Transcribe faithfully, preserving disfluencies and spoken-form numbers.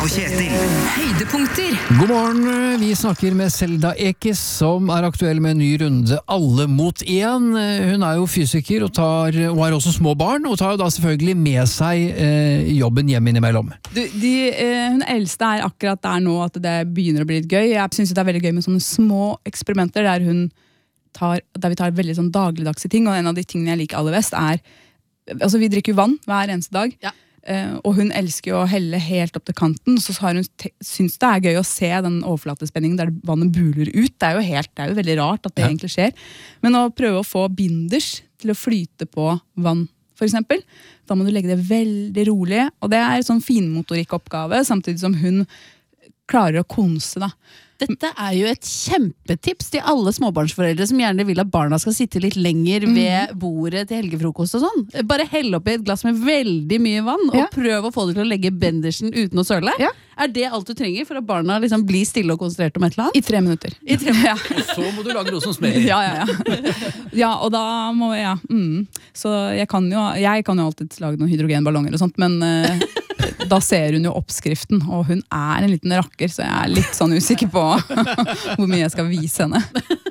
og Kjetil. Høydepunkter. God morgen, vi snakker med Selda Ekis, som er aktuell med en ny runde Alle mot en. Hun er jo fysiker og, tar, og har også små barn, og tar jo da selvfølgelig med seg eh, jobben hjem innimellom. Du, de, eh, hun eldste er akkurat der nå at det begynner å bli litt gøy. Jeg synes det er veldig gøy med sånne små eksperimenter der, hun tar, der vi tar veldig sånn dagligdagse ting, og en av de tingene jeg liker aller best er, altså vi drikker jo vann hver eneste dag, ja. Uh, og hun elsker jo å helle helt opp til kanten, så har hun synes det er gøy å se den overflatespenningen der vannet buler ut. Det er jo, helt, det er jo veldig rart at det ja. egentlig skjer. Men å prøve å få binders til å flyte på vann, for eksempel, da må du legge det veldig rolig, og det er en sånn finmotorikkoppgave, samtidig som hun klarer å konse da. Dette er jo et kjempetips til alle småbarnsforeldre som gjerne vil at barna skal sitte litt lenger ved bordet til helgefrokost og sånn. Bare hell opp i et glass med veldig mye vann, og ja. prøv å få det til å legge bendersen uten å søle. Ja. Er det alt du trenger for at barna liksom blir stille og konsentrert om et eller annet? I tre minutter. I tre minutter. Ja. Og så må du lage noe som smeller. Ja, ja, ja. Ja, og da må jeg, ja. Mm. Så jeg kan jo, jeg kan jo alltid lage noen hydrogenballonger og sånt, men uh, da ser hun jo oppskriften, og hun er en liten rakker, så jeg er litt sånn usikker på hvor mye jeg skal vise henne.